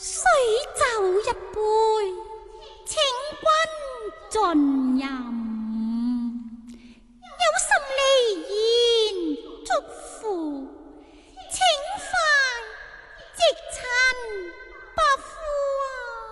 水酒一杯，請君盡飲。